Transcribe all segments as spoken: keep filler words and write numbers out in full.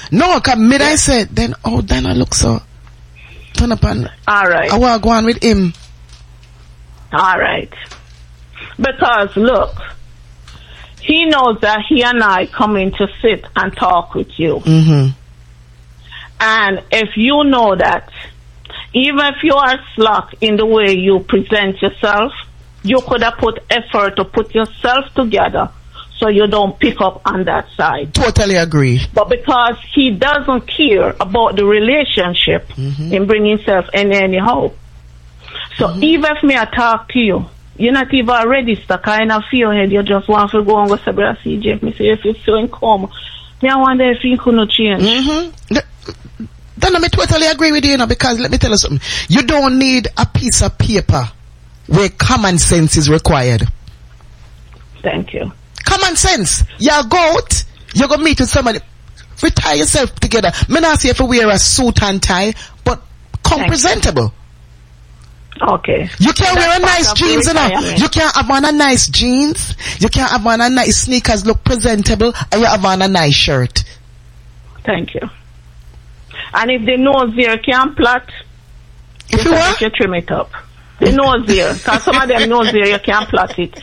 No, cause mid I said, then, oh, then I look so, turn up and, alright. I want to go on with him. Alright. Because, look, he knows that he and I come in to sit and talk with you. Mm-hmm. And if you know that, even if you are slack in the way you present yourself, you could have put effort to put yourself together so you don't pick up on that side. Totally agree. But because he doesn't care about the relationship mm-hmm. in bringing himself in anyhow. So mm-hmm. even if me I talk to you, you're not even register kind of feel head, you just want to go and go say, brother C J, me say if you're feeling calm, me I wonder if you couldn't change. Mm-hmm. Then I totally agree with you, you know, because let me tell you something. You don't need a piece of paper where common sense is required. Thank you. Common sense. You go out, you go meet with somebody, retire yourself together. Me not say if you wear a suit and tie, but come Thank presentable. You. Okay. You can't wear a nice jeans, you know. You can't have on a nice jeans. You can't have on a nice sneakers, look presentable, and you have on a nice shirt. Thank you. And if the nose there can't plait, if you what? You trim it up. The nose there, because some of them nose there you can't plait it.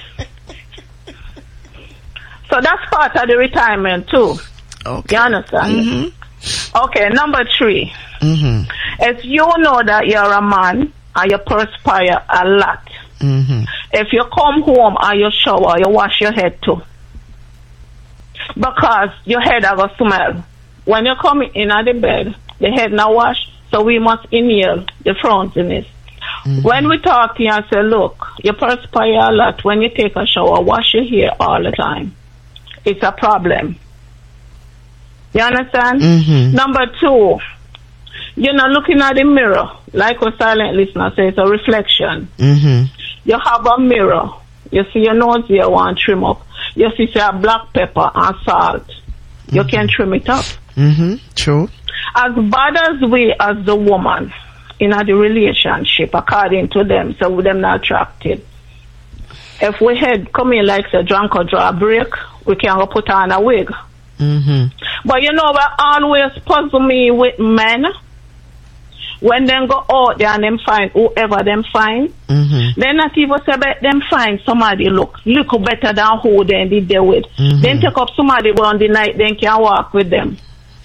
So that's part of the retirement too. Okay. You understand? Mm-hmm. Okay, number three. Mm-hmm. If you know that you're a man and you perspire a lot, mm-hmm. if you come home and you shower, you wash your head too. Because your head are going to smell. When you come in at the bed, the head now wash, so we must inhale the frowniness. Mm-hmm. When we talk to you and say, look, you perspire a lot when you take a shower, wash your hair all the time. It's a problem. You understand? Mm-hmm. Number two, you're not looking at the mirror, like a silent listener says, it's a reflection. Mm-hmm. You have a mirror. You see your nose here, want to trim up. You see say, black pepper and salt. You mm-hmm. can trim it up. Mm-hmm. True. As bad as we, as the woman, in the relationship, according to them, so them not attracted. If we had come in like a drunk or draw a break, we can go put on a wig. Mm-hmm. But you know what always puzzle me with men? When they go out there and them find whoever them find, mm-hmm. they not even say about them find somebody look little better than who they did there with. Mm-hmm. Then take up somebody on the night, then can walk with them.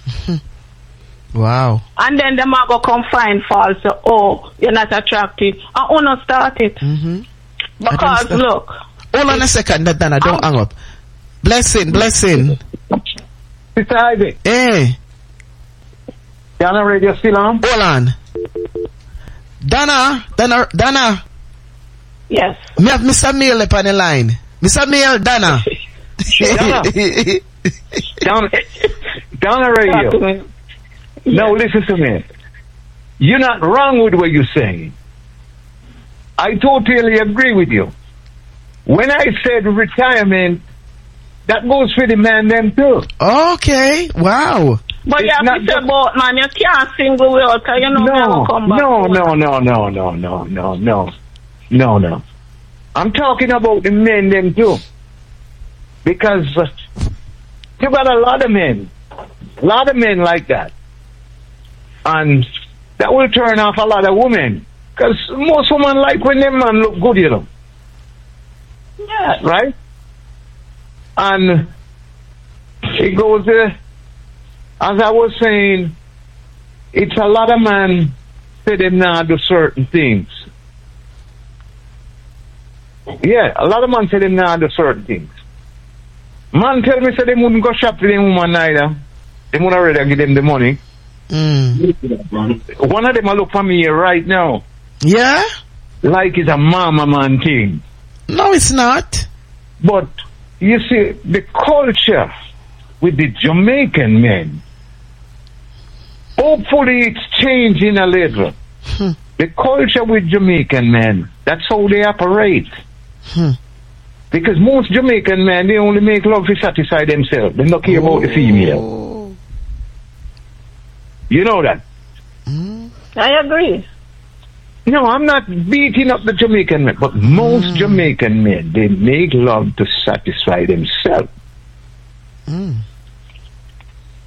Wow. And then them are go come find fault, say, oh, you're not attractive. I want to start it. Mm-hmm. Because look. Hold on a second, Dana, don't hang up. Blessing, blessing. Sister Ivy. Hey. Dana radio still on? Hold on. Dana, Dana, Dana. Yes. Me have Mister Mail up on the line. Mister Mail, Dana. Dana. Dana. Dana radio. Yes. No, listen to me. You're not wrong with what you're saying. I totally agree with you. When I said retirement, that goes for the man them too. Okay, wow. But it's you have to say about, man, you can't single without, because you know no, come back. No, no, no, no, no, no, no, no, no, no. I'm talking about the men them too. Because uh, you got a lot of men, a lot of men like that. And that will turn off a lot of women. Because most women like when them man look good, you know. Yeah. Right? And it goes, uh, as I was saying, it's a lot of men say them now do certain things. Yeah, a lot of men say them now do certain things. Man tell me say they wouldn't go shop for them woman neither. They wouldn't already give them the money. Mm. One of them I look for me here right now. Yeah? Like it's a mama man thing. No, it's not. But you see, the culture with the Jamaican men, hopefully it's changing a little. Hmm. The culture with Jamaican men, that's how they operate. Hmm. Because most Jamaican men, they only make love to satisfy themselves. They don't care oh. about the female. You know that? Mm. I agree. No, I'm not beating up the Jamaican men, but most mm. Jamaican men, they make love to satisfy themselves. Mm.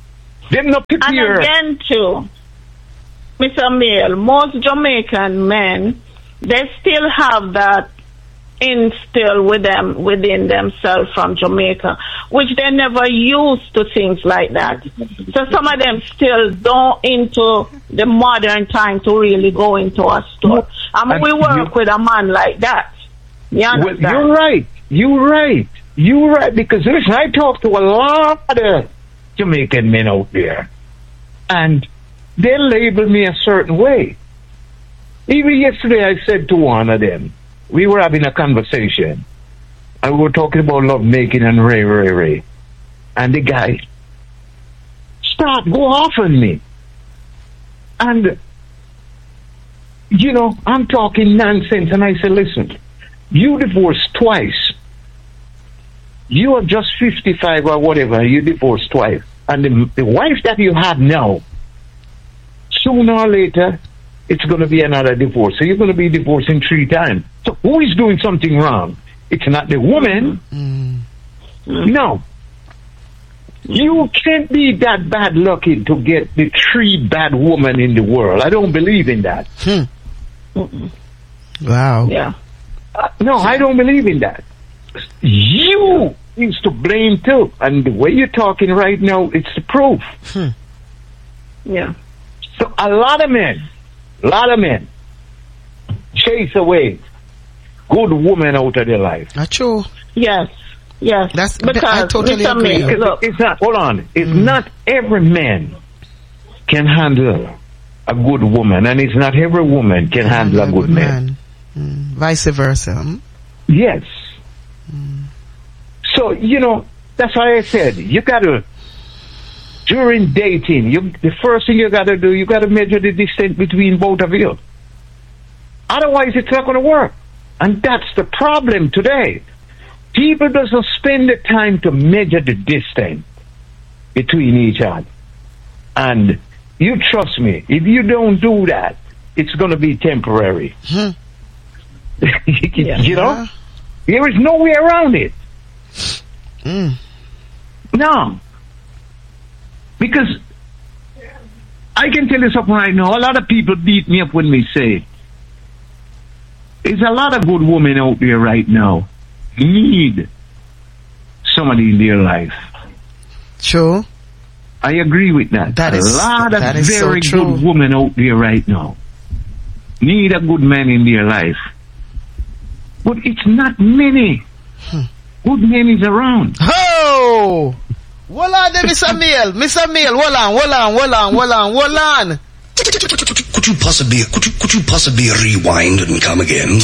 Them not And prepare. again, too, Mister Mail, most Jamaican men, they still have that instilled with them within themselves from Jamaica, which they never used to things like that. So some of them still don't into the modern time to really go into a store. I mean, And we work you- with a man like that. You Well, understand? you're right. You're right. You're right. Because listen, I talk to a lot of Jamaican men out there, and they label me a certain way. Even yesterday, I said to one of them, we were having a conversation, and we were talking about love making and Ray, Ray, Ray. And the guy start go off on me. And, you know, I'm talking nonsense, and I said, listen, you divorced twice. You are just fifty-five or whatever, you divorced twice. And the, the wife that you have now, sooner or later, it's going to be another divorce. So you're going to be divorcing three times. So who is doing something wrong? It's not the woman. Mm. No. You can't be that bad lucky to get the three bad women in the world. I don't believe in that. Hmm. Wow. Yeah. Uh, no, I don't believe in that. You is to blame too. And the way you're talking right now, it's the proof. Hmm. Yeah. So a lot of men, a lot of men chase away good women out of their life. Not true. Yes. Yes. That's- because I totally Mister agree. Mail, It's, look, it's not, hold on, it's Mm. not every man can handle a good woman, and it's not every woman can handle a good man. Mm. Vice versa. Hmm? Yes. So, you know, that's why I said, you gotta, during dating, you, the first thing you gotta do, you gotta measure the distance between both of you. Otherwise, it's not gonna work. And that's the problem today. People doesn't spend the time to measure the distance between each other. And you trust me, if you don't do that, it's gonna be temporary. Hmm. You know? There is no way around it. Mm. No. Because I can tell you something right now. A lot of people beat me up when we say, there's a lot of good women out there right now need somebody in their life. True. I agree with that. That a is- lot of that is so very true. good women out there right now need a good man in their life. But it's not many. Hmm. Good men is around. Oh! Hold on there, Mister Mail. Mister Mail, hold on, hold on, hold on, hold on, hold on. Could you possibly, could you, could you possibly rewind and come again?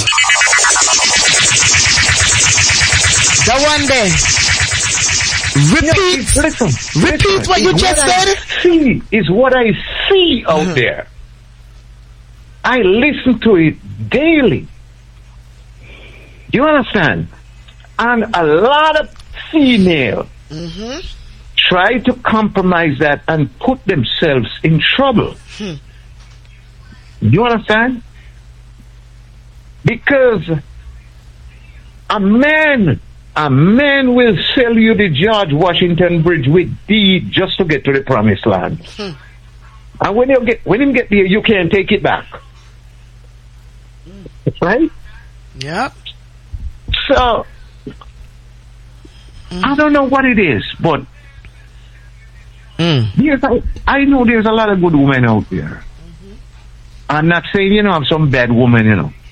The one there. Repeat. Listen. Repeat listen, what you is just I said. See is what I see out Mhm. there. I listen to it daily. You understand? And a lot of females Mm-hmm. try to compromise that and put themselves in trouble. Hmm. You understand? Because a man, a man will sell you the George Washington Bridge with deed just to get to the promised land. Hmm. And when you get, when him get there, you can't take it back. Right? Yep. So, I don't know what it is, but Mm. Yes, I, I know there's a lot of good women out there. Mm-hmm. I'm not saying, you know, I'm some bad woman, you know.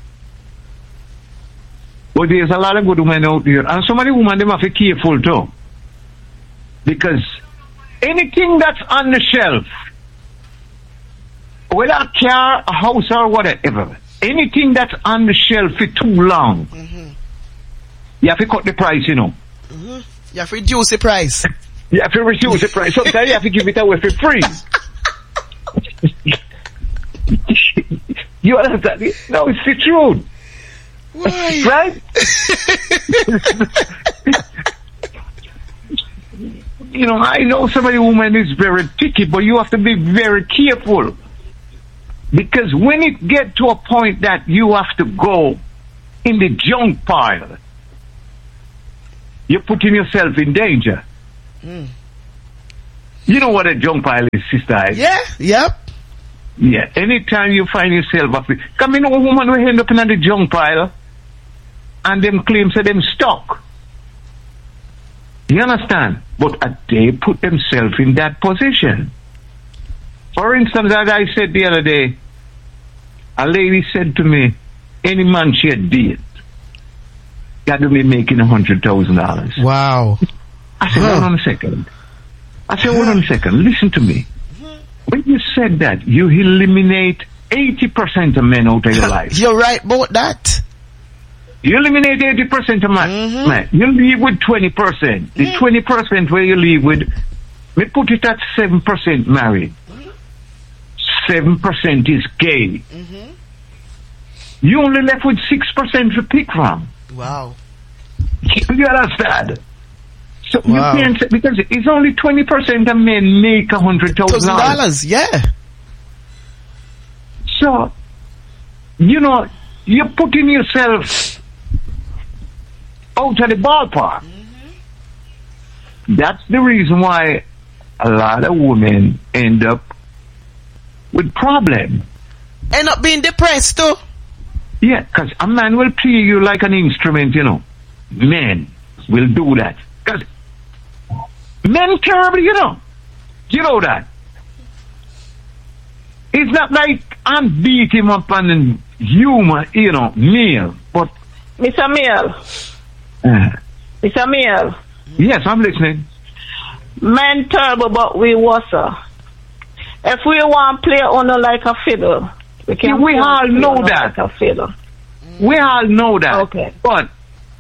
But there's a lot of good women out there. And some of the women, they must be careful too. Because anything that's on the shelf, whether a car, a house, or whatever, anything that's on the shelf for too long, Mm-hmm. you have to cut the price, you know. Mm-hmm. You have to reduce the price. You have to reduce the price. Sometimes you have to give it away for free. You understand? No, it's the truth. Why? Right? You know, I know somebody woman is very picky, but you have to be very careful. Because when it get to a point that you have to go in the junk pile, you're putting yourself in danger. Mm. You know what a junk pile is, sister? Yeah, yep. Yeah, anytime you find yourself up, come in, a woman will end up in the junk pile, and them claims that them stuck. You understand? But uh, they put themselves in that position. For instance, as I said the other day, a lady said to me, any man she had date got to be making a hundred thousand dollars. Wow. I said, Huh. hold on a second. I said, hold on a second. Listen to me. When you said that, you eliminate eighty percent of men out of your life. You're right about that. You eliminate eighty percent of men. Mm-hmm. man. You leave with twenty percent. The twenty percent where you leave with, we put it at seven percent married. seven percent is gay. Mm-hmm. You only left with six percent to pick from. Wow. You understand? So Wow. you can't say, because it's only twenty percent of men make a hundred thousand Thousand dollars. dollars, yeah. So, you know, you're putting yourself out of the ballpark. Mm-hmm. That's the reason why a lot of women end up with problems. End up being depressed too. Yeah, because a man will play you like an instrument, you know. Men will do that. Because men terrible, you know. You know that. It's not like I'm beat him up on humor, you know, meal. But, Mister Mill, uh, Mister Mill, yes, I'm listening. men terrible, but we was uh, if we want to play on like a fiddle, we can. Yeah, we play all know on that. Like a fiddle. We all know that. Okay. But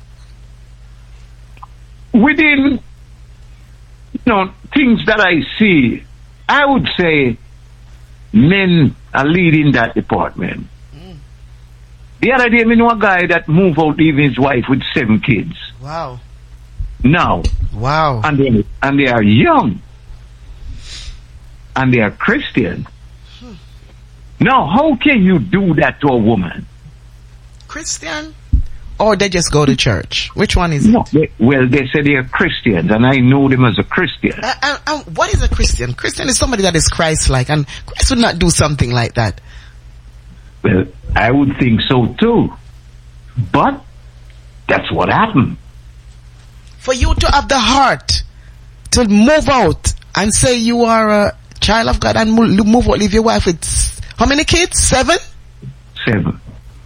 within, you know, things that I see, I would say men are leading that department. Mm. The other day, we know a guy that moved out leaving his wife with seven kids. Wow. Now. Wow. And they, and they are young. And they are Christian. Hmm. Now, how can you do that to a woman? Christian? Or they just go to church? Which one is no, it? they, well, they say they are Christians, and I know them as a Christian. Uh, uh, uh, what is a Christian? Christian is somebody that is Christ-like, and Christ would not do something like that. Well, I would think so too. But that's what happened. For you to have the heart to move out and say you are a child of God and move, move out, leave your wife with how many kids? Seven? Seven.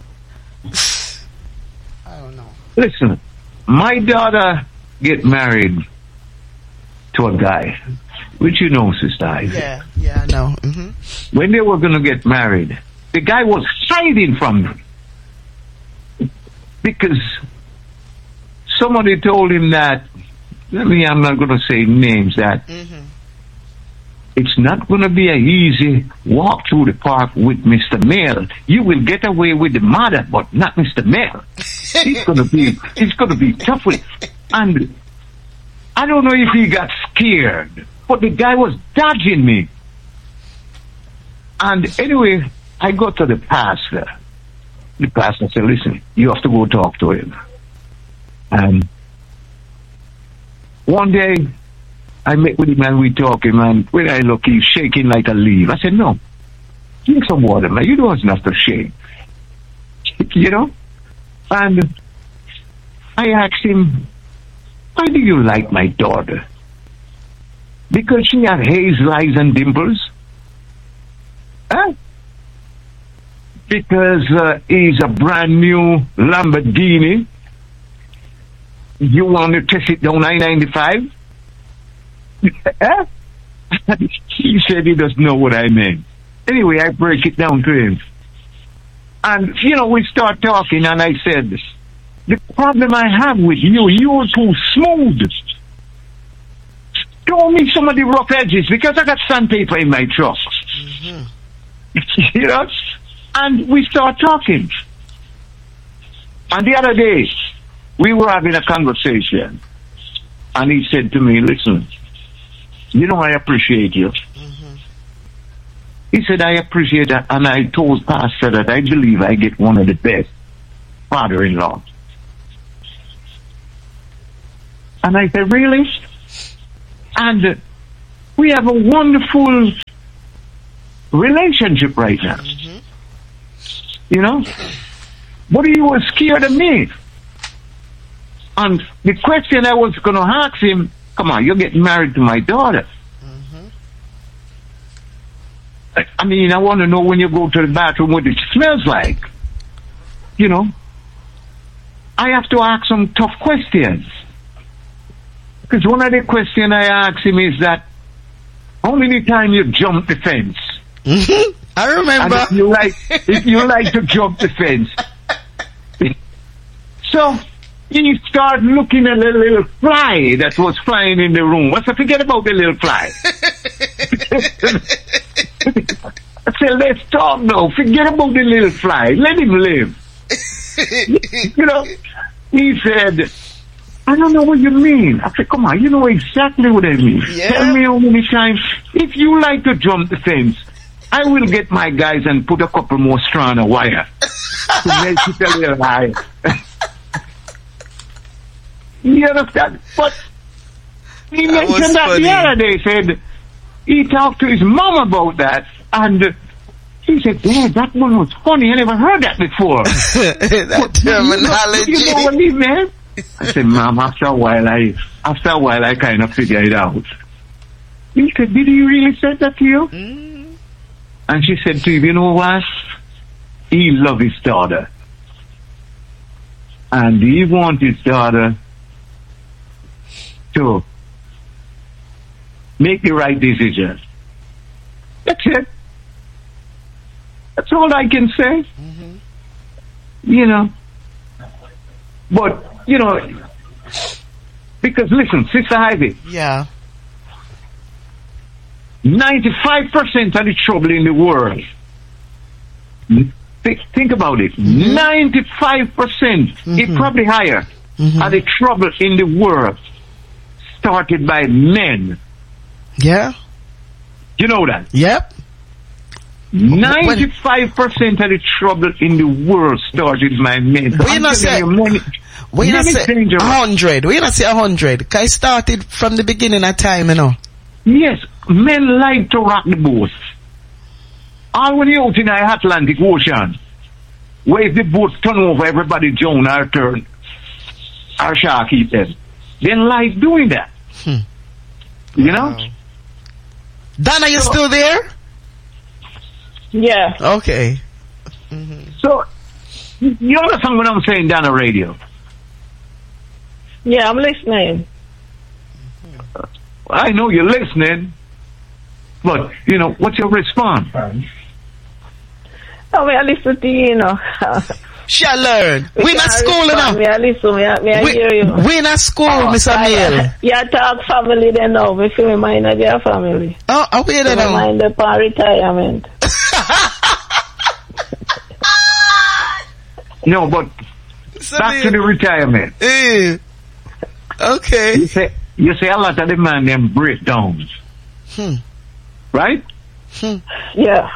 I don't know. Listen, my daughter get married to a guy, which you know, Sister Ivy. Yeah, yeah, I know. Mm-hmm. When they were going to get married, the guy was hiding from me because somebody told him that, I mean, I'm not going to say names, that mm-hmm. it's not going to be an easy walk through the park with Mister Mail. You will get away with the mother, but not Mister Mail. It's going to be, it's going to be tough with, and I don't know if he got scared, but the guy was dodging me. And anyway, I go to the pastor. The pastor said, listen, you have to go talk to him. And one day, I met with him and we talking, and when I look, he's shaking like a leaf. I said, no, drink some water, man. You don't have to shake. You know? And I asked him, why do you like my daughter? Because she has hazel eyes and dimples? Huh? Because uh, he's a brand new Lamborghini. You want to test it down I ninety-five? He said he doesn't know what I meant. Anyway, I break it down to him. And, you know, we start talking, and I said, the problem I have with you, you're too smooth. Show me some of the rough edges, because I got sandpaper in my truck. Mm-hmm. You know? And we start talking. And the other day, we were having a conversation, and he said to me, listen, you know, I appreciate you. Mm-hmm. He said, I appreciate that, and I told Pastor that I believe I get one of the best father-in-law. And I said, really? And we have a wonderful relationship right now. Mm-hmm. You know? But he was scared of me. And the question I was going to ask him, come on, you're getting married to my daughter. Mm-hmm. I, I mean, I want to know when you go to the bathroom what it smells like. You know? I have to ask some tough questions. Because one of the questions I asked him is that, how many times you jump the fence? Mm-hmm. I remember. And if you like, if you like to jump the fence. So, he started looking at the little fly that was flying in the room. I said, forget about the little fly. I said, let's talk now. Forget about the little fly. Let him live. You know, he said, I don't know what you mean. I said, come on, you know exactly what I mean. Yeah. Tell me how many times. If you like to jump the fence, I will get my guys and put a couple more strands of wire to make it a little high. You understand? But he That mentioned was that funny. the other day. Said he talked to his mom about that, and uh, he said, "Dad, that one was funny. I never heard that before." That terminology. You know what he meant? I said, "Mom, after a while, I after a while, I kind of figured it out." He said, "Did he really say that to you?" Mm. And she said to him, "You know what? He loved his daughter, and he wants his daughter to make the right decision." That's it. That's all I can say. Mm-hmm. You know. But, you know, because listen, Sister Ivy, Yeah. ninety-five percent of the trouble in the world, think, think about it, Mm-hmm. ninety-five percent, Mm-hmm. it's probably higher, Mm-hmm. of the trouble in the world started by men. Yeah. You know that? Yep. ninety-five percent of the trouble in the world started by men. So But you I'm not telling say- you, money, We not money say dangerous. a hundred. We not say a hundred. Cause it started from the beginning of time, you know. Yes, men like to rock the boat. All when you're out in the Atlantic Ocean, where if the boat turn over, everybody join our turn, our shark eat them. They like doing that. Hmm. You know? Wow. Donna, you still there? Yeah. Okay. So, you understand what I'm saying down the radio? Yeah, I'm listening. I know you're listening, but, you know, what's your response? Oh, me I listen to you, you know. Shall learn. We not can't school respond. Me enough. I listen, me I, me I We, hear you. we not school, Oh, Miss I- Emil. You talk family then now. Me feel me mind of their family. Oh, oh, wait a Me minute. mind upon retirement. No, but back to the retirement. Eh. Okay. You say, you say a lot of the man them breakdowns, Hmm. right? Hmm. Yeah.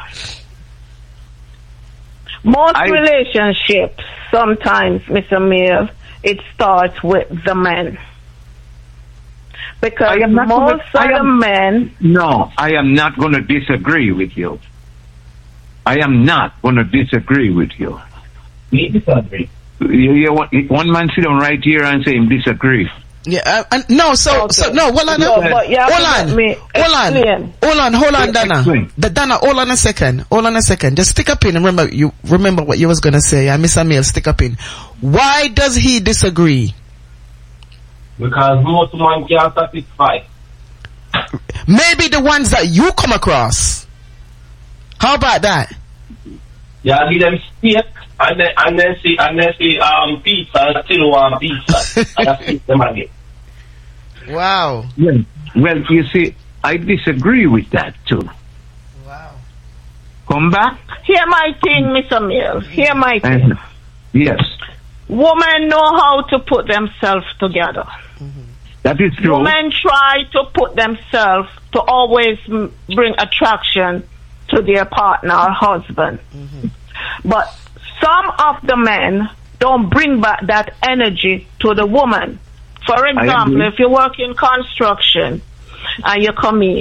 Most I- relationships, sometimes, Mister Mill, it starts with the men. Because I am not gonna- most I of the am- men, No, I am not going to disagree with you. I am not going to disagree with you. We disagree. You, you, one man sit down right here and say him disagree. Yeah, uh, uh, no, so, Okay. so, no, hold on, No, hold but you have to on, let me hold on, explain. hold on, hold on, Dana. Explain. The Dana, hold on a second, hold on a second. Just stick up in and remember, you, remember what you was gonna say, yeah, Miss Emil, stick up in. Why does he disagree? Because most man can't satisfy. Maybe the ones that you come across. How about that? Yeah, give them steak and then and then say and then say um pizza and still want pizza. And I feed them again. Wow. Well, well, you see, I disagree with that too. Wow. Come back. hear my thing, Mister Mill. Hear my thing. And, yes, Women know how to put themselves together. that is true. Women try to put themselves to always m- bring attraction to their partner or husband. But some of the men don't bring back that energy to the woman. For example, agree. if you work in construction and you come in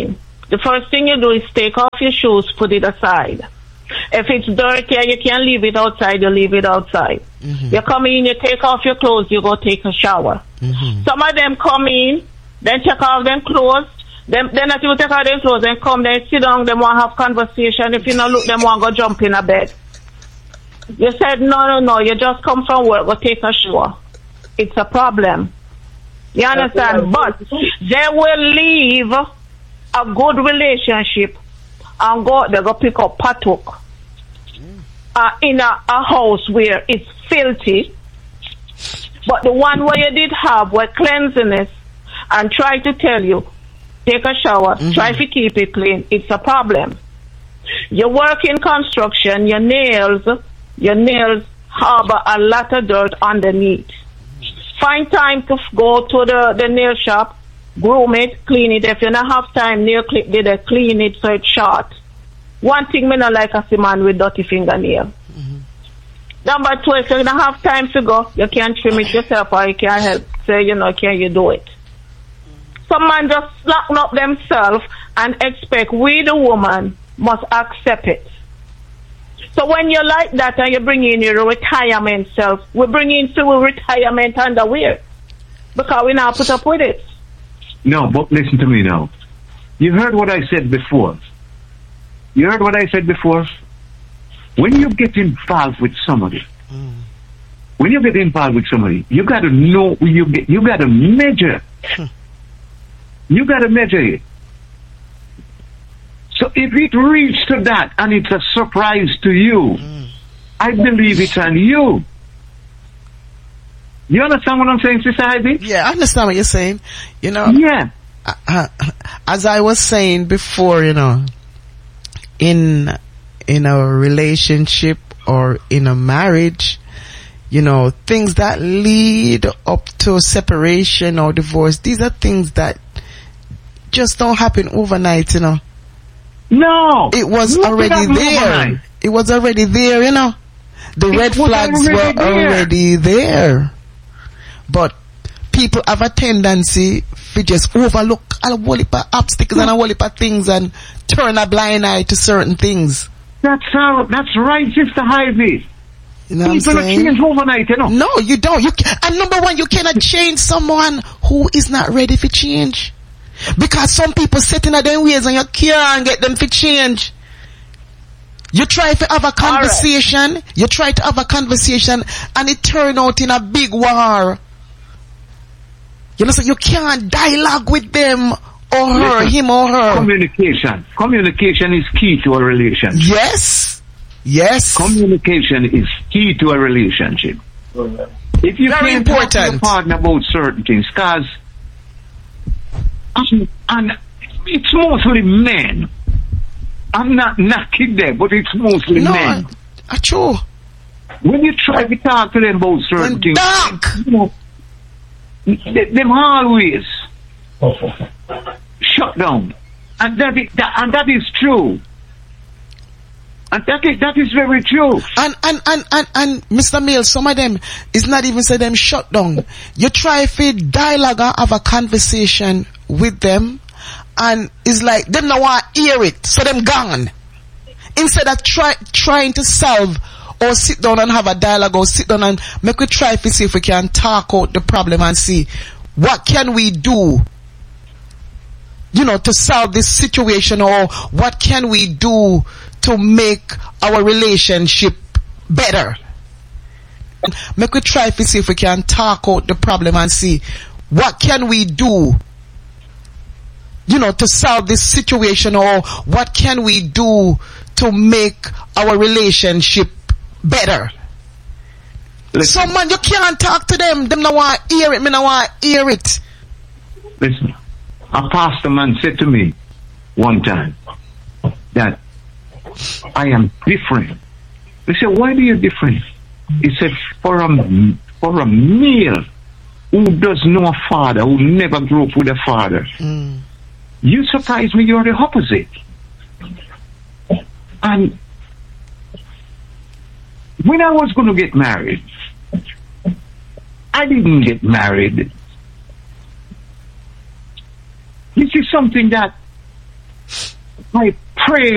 the first thing you do is take off your shoes, put it aside. If it's dirty and you can't leave it outside, you leave it outside. Mm-hmm. You come in, you take off your clothes, you go take a shower. Mm-hmm. Some of them come in, then check off them clothes, then, then after you take off them clothes, then come, then sit down, them want to have conversation. If you don't look, them want to go jump in a bed. You said, no, no, no, you just come from work, go take a shower. It's a problem. You understand? But they will leave a good relationship and go, they go pick up patuk uh, in a, a house where it's filthy. But the one where you did have were cleanliness and try to tell you, take a shower, mm-hmm. try to keep it clean. It's a problem. You work in construction, your nails, your nails harbor a lot of dirt underneath. Find time to f- go to the, the nail shop, groom it, clean it. If you don't have time, nail clip, they they clean it so it's short. One thing me not like a see man with dirty fingernail. Mm-hmm. Number two, if you don't have time to go, you can't trim it yourself or you can't help. Say, you know, can you do it? Some man just slacken up themselves and expect we the woman must accept it. So when you like that and you bring in your retirement self, we bring in civil retirement underwear because we now put up with it. No, but listen to me now. You heard what I said before. You heard what I said before? When you get involved with somebody, mm. when you get involved with somebody, you got to know, you get, you got to measure. You got to measure it. So if it reaches to that and it's a surprise to you, mm. I believe it's on you. You understand what I'm saying, Sister Ivy? Yeah, I understand what you're saying. You know, yeah. Uh, as I was saying before, you know, in in a relationship or in a marriage, you know, things that lead up to separation or divorce, these are things that just don't happen overnight, you know. No. It was already there. Overnight. It was already there, you know. The it red flags already were there. already there. But people have a tendency to just overlook a whole heap of obstacles and a whole heap of things and turn a blind eye to certain things. That's how, that's right, Sister Ivy. You know people what I'm saying? change overnight, you know. No, you don't. You can, and number one, you cannot change someone who is not ready for change. Because some people sit in their ways and you can't get them to change. You try to have a conversation, right. you try to have a conversation and it turn out in a big war. You know, so you can't dialogue with them or her, Listen, him or her. Communication. Communication is key to a relationship. Yes. Yes. Communication is key to a relationship. If you Very can't important. talk to your partner about certain things, because and, and it's mostly men. I'm not knocking them, but it's mostly no, men. Uh, true. When you try to talk to them about certain when things, dark. you know, they, them always shut down, and that is that, and that is true. And that is, that is very true. And, and, and, and, and, Mister Mill, some of them, is not even say them shut down. You try to dialogue and have a conversation with them, and it's like, them now want to hear it, so them gone. Instead of try, trying to solve, or sit down and have a dialogue, or sit down and make we try to see if we can talk out the problem and see, what can we do, you know, to solve this situation, or what can we do to make our relationship better. Make we try to see if we can talk out the problem and see what can we do, you know, to solve this situation, or what can we do to make our relationship better. Listen. So man, you can't talk to them. Them no want to hear it. Me no want to hear it. Listen, a pastor man said to me one time that I am different. They said, why are you different? He said, for a, for a male who does know a father, who never grew up with a father, mm. you surprise me, you're the opposite. And when I was going to get married, I didn't get married. This is something that I pray